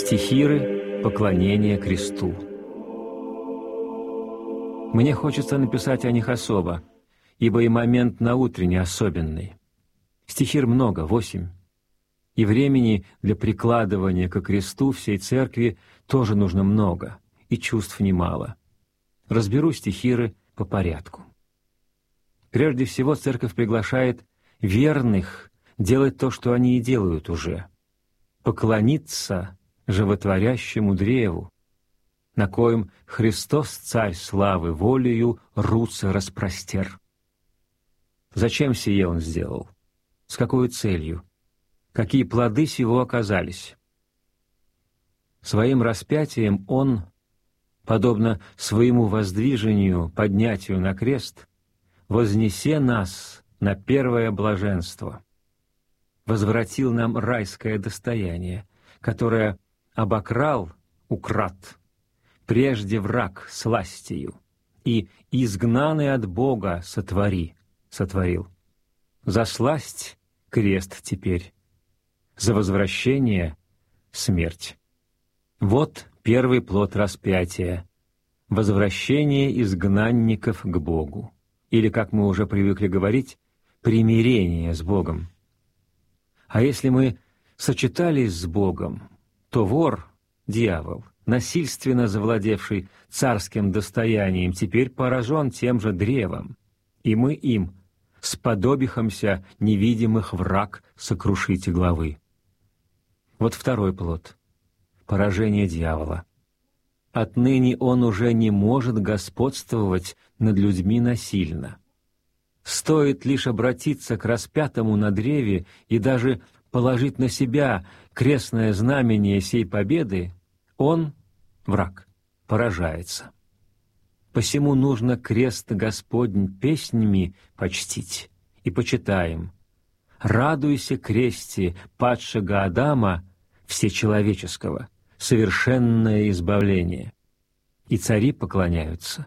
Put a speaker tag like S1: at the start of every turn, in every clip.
S1: Стихиры поклонения кресту. Мне хочется написать о них особо, ибо и момент наутренний особенный. Стихир много, 8. И времени для прикладывания ко кресту всей церкви тоже нужно много, и чувств немало. Разберу стихиры по порядку. Прежде всего, церковь приглашает верных делать то, что они и делают уже. Поклониться животворящему древу, на коем Христос, Царь славы, волею руцы распростер. Зачем сие Он сделал? С какой целью? Какие плоды сего оказались? Своим распятием Он, подобно своему воздвижению, поднятию на крест, вознесе нас на первое блаженство, возвратил нам райское достояние, которое обокрал, украд, прежде враг сластью, и изгнанный от Бога сотворил. За сласть крест теперь, за возвращение смерть. Вот первый плод распятия — возвращение изгнанников к Богу, или, как мы уже привыкли говорить, примирение с Богом. А если мы сочетались с Богом, то вор, дьявол, насильственно завладевший царским достоянием, теперь поражен тем же древом, и мы им сподобихомся невидимых враг сокрушите главы. Вот второй плод — поражение дьявола. Отныне он уже не может господствовать над людьми насильно. Стоит лишь обратиться к распятому на древе и даже положить на себя крестное знамение сей победы, он, враг, поражается. Посему нужно крест Господень песнями почтить, и почитаем: «Радуйся, кресте падшего Адама, всечеловеческого, совершенное избавление». И цари поклоняются.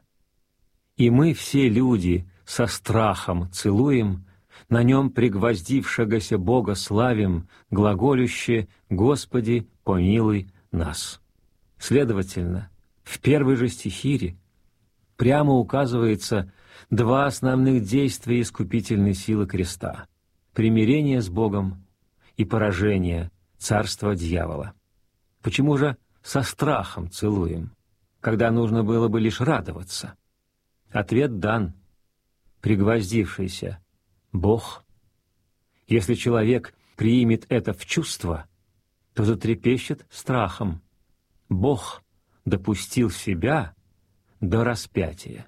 S1: И мы все люди со страхом целуем, на нем пригвоздившегося Бога славим, глаголюще: «Господи, помилуй нас». Следовательно, в первой же стихире прямо указывается два основных действия искупительной силы креста — примирение с Богом и поражение царства дьявола. Почему же со страхом целуем, когда нужно было бы лишь радоваться? Ответ дан: пригвоздившийся Бог. Если человек примет это в чувство, то затрепещет страхом. Бог допустил себя до распятия.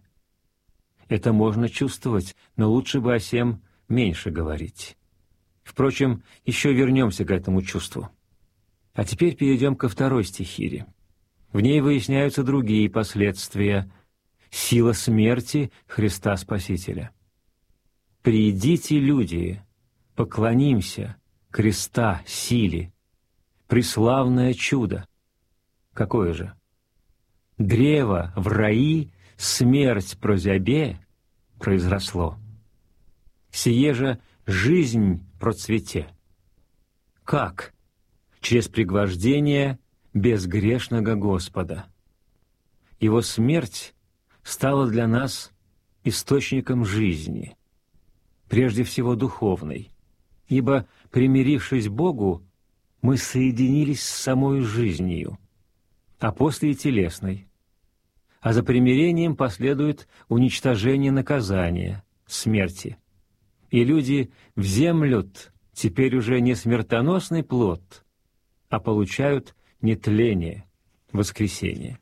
S1: Это можно чувствовать, но лучше бы о сем меньше говорить. Впрочем, еще вернемся к этому чувству. А теперь перейдем ко второй стихире. В ней выясняются другие последствия — сила смерти Христа Спасителя. «Придите, люди, поклонимся креста силе, преславное чудо». Какое же? Древо в раи смерть прозябе произросло. Сие же жизнь процвете. Как? Через пригвождение безгрешного Господа. Его смерть стала для нас источником жизни, прежде всего духовной, ибо, примирившись Богу, мы соединились с самой жизнью, а после и телесной. А за примирением последует уничтожение наказания, смерти. И люди вземлют теперь уже не смертоносный плод, а получают нетление, воскресение.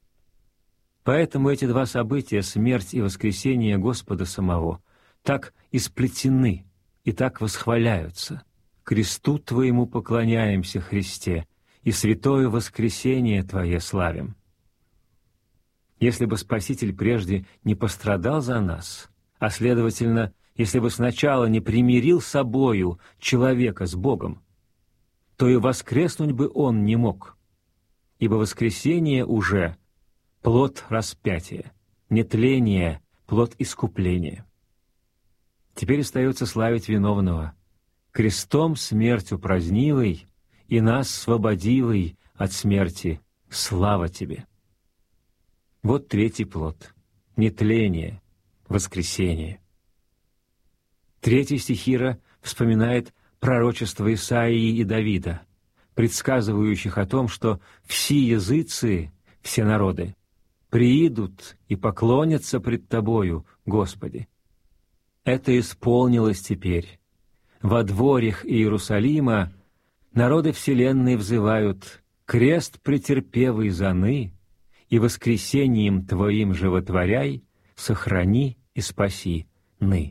S1: Поэтому эти два события, смерть и воскресение Господа самого, так и сплетены и так восхваляются. «Кресту Твоему поклоняемся, Христе, и святое воскресение Твое славим». Если бы Спаситель прежде не пострадал за нас, а, следовательно, если бы сначала не примирил собою человека с Богом, то и воскреснуть бы Он не мог, ибо воскресение уже — плод распятия, нетление — плод искупления. Теперь остается славить виновного. Крестом смертью празднивой и нас освободилый от смерти. Слава Тебе!» Вот третий плод — нетление, воскресение. Третий стихира вспоминает пророчество Исаии и Давида, предсказывающих о том, что все языцы, все народы, приидут и поклонятся пред Тобою, Господи. Это исполнилось теперь. Во дворях Иерусалима народы вселенной взывают: «Крест претерпевый заны, и воскресением Твоим животворяй, сохрани и спаси ны».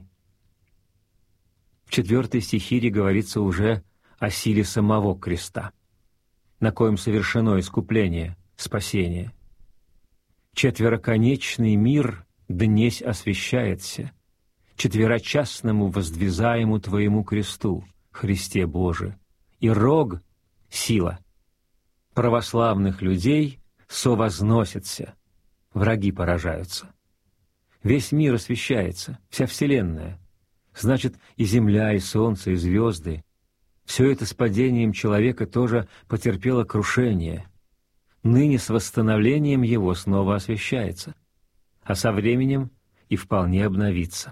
S1: В 4 стихире говорится уже о силе самого креста, на коем совершено искупление, спасение. «Четвероконечный мир днесь освящается, четверочастному воздвизаему Твоему кресту, Христе Боже, и рог — сила. Православных людей совозносится, враги поражаются. Весь мир освящается, вся вселенная, значит, и земля, и солнце, и звезды. Все это с падением человека тоже потерпело крушение. Ныне с восстановлением его снова освящается, а со временем и вполне обновится.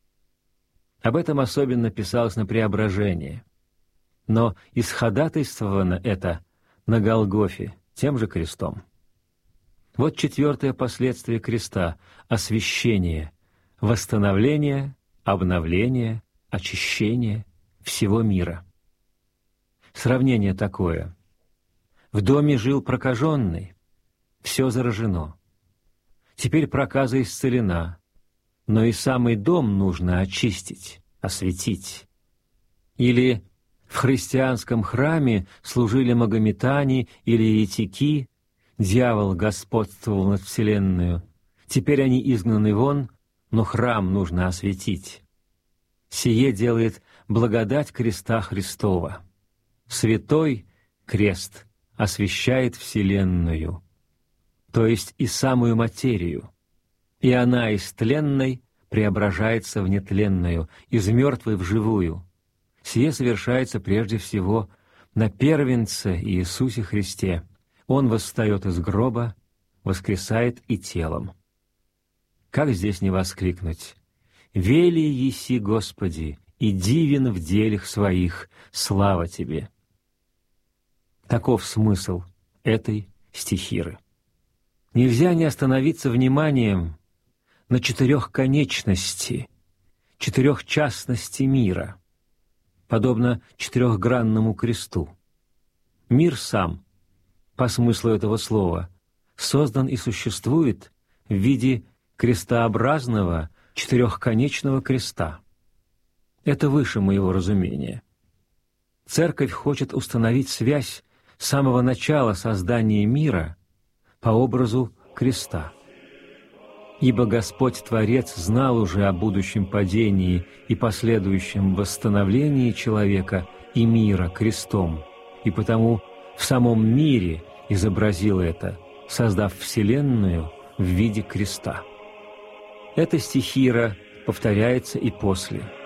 S1: Об этом особенно писалось на Преображении. Но исходатайствовано это на Голгофе тем же крестом. Вот 4 последствие креста — освящение, восстановление, обновление, очищение всего мира. Сравнение такое. В доме жил прокаженный, все заражено. Теперь проказа исцелена, но и самый дом нужно очистить, осветить. Или в христианском храме служили магометане или еретики, дьявол господствовал над вселенную. Теперь они изгнаны вон, но храм нужно осветить. Сие делает благодать креста Христова. Святой крест освящает вселенную, то есть и самую материю, и она из тленной преображается в нетленную, из мертвой в живую. Сие совершается прежде всего на первенце Иисусе Христе. Он восстает из гроба, воскресает и телом. Как здесь не воскликнуть: «Вели еси, Господи, и дивен в делах своих, слава Тебе!» Таков смысл этой стихиры. Нельзя не остановиться вниманием на четырехконечности, четырехчастности мира, подобно четырехгранному кресту. Мир сам, по смыслу этого слова, создан и существует в виде крестообразного четырехконечного креста. Это выше моего разумения. Церковь хочет установить связь с самого начала создания мира по образу креста. Ибо Господь Творец знал уже о будущем падении и последующем восстановлении человека и мира крестом, и потому в самом мире изобразил это, создав вселенную в виде креста. Эта стихира повторяется и после.